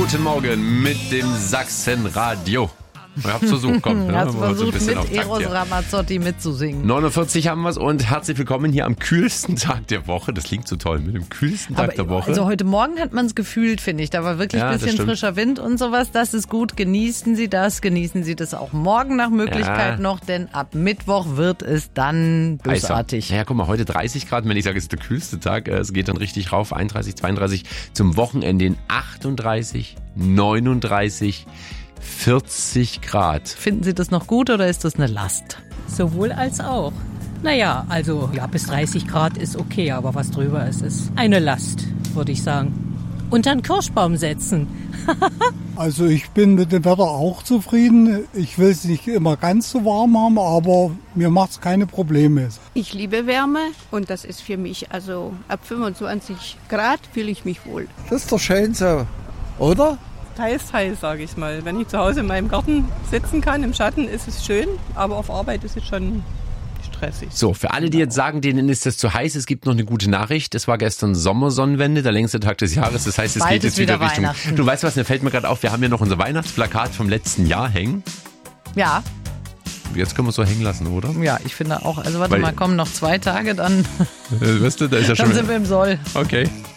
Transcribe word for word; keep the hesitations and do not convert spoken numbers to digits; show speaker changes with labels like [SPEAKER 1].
[SPEAKER 1] Guten Morgen mit dem Sachsenradio. Ich hab's versucht, komm.
[SPEAKER 2] Du
[SPEAKER 1] Ja,
[SPEAKER 2] hast
[SPEAKER 1] mal so ein
[SPEAKER 2] versucht,
[SPEAKER 1] bisschen
[SPEAKER 2] mit
[SPEAKER 1] auf Takt
[SPEAKER 2] Eros
[SPEAKER 1] hier.
[SPEAKER 2] Ramazzotti mitzusingen.
[SPEAKER 1] neunundvierzig haben wir's und herzlich willkommen hier am kühlsten Tag der Woche. Das klingt so toll, mit dem kühlsten Tag
[SPEAKER 2] Aber
[SPEAKER 1] der Woche.
[SPEAKER 2] also heute Morgen hat man es gefühlt, finde ich. Da war wirklich
[SPEAKER 1] Ja,
[SPEAKER 2] ein
[SPEAKER 1] das
[SPEAKER 2] bisschen
[SPEAKER 1] stimmt.
[SPEAKER 2] frischer Wind und sowas. Das ist gut. Genießen Sie das. Genießen Sie das auch morgen nach Möglichkeit
[SPEAKER 1] Ja.
[SPEAKER 2] noch, denn ab Mittwoch wird es dann bösartig.
[SPEAKER 1] Ja, guck mal, heute dreißig Grad. Wenn ich sage, es ist der kühlste Tag, äh, es geht dann richtig rauf. einunddreißig, zweiunddreißig. Zum Wochenende in achtunddreißig, neununddreißig, vierzig Grad.
[SPEAKER 2] Finden Sie das noch gut oder ist das eine Last?
[SPEAKER 3] Sowohl als auch. Naja, also ja, bis dreißig Grad ist okay, aber was drüber ist, ist eine Last, würde ich sagen. Unter einen Kirschbaum setzen.
[SPEAKER 4] Also ich bin mit dem Wetter auch zufrieden. Ich will es nicht immer ganz so warm haben, aber mir macht es keine Probleme.
[SPEAKER 5] Ich liebe Wärme und das ist für mich, also ab fünfundzwanzig Grad fühle ich mich wohl.
[SPEAKER 6] Das ist doch schön so, oder?
[SPEAKER 7] Teils, teils, sage ich mal. Wenn ich zu Hause in meinem Garten sitzen kann, im Schatten, ist es schön, aber auf Arbeit ist es schon stressig.
[SPEAKER 1] So, für alle, die jetzt sagen, denen ist das zu heiß, es gibt noch eine gute Nachricht. Es war gestern Sommersonnenwende, der längste Tag des Jahres. Das heißt, es
[SPEAKER 2] Bald
[SPEAKER 1] geht
[SPEAKER 2] ist
[SPEAKER 1] jetzt wieder
[SPEAKER 2] wieder
[SPEAKER 1] Richtung...
[SPEAKER 2] Weihnachten.
[SPEAKER 1] Du weißt was, mir fällt mir gerade auf, wir haben ja noch unser Weihnachtsplakat vom letzten Jahr hängen.
[SPEAKER 2] Ja,
[SPEAKER 1] Jetzt können wir es so hängen lassen, oder?
[SPEAKER 2] ja, ich finde auch. Also warte
[SPEAKER 1] Weil-
[SPEAKER 2] mal, kommen noch zwei Tage, dann,
[SPEAKER 1] Äh, weißt du, da ist ja
[SPEAKER 2] dann
[SPEAKER 1] schon...
[SPEAKER 2] sind wir im Soll.
[SPEAKER 1] Okay.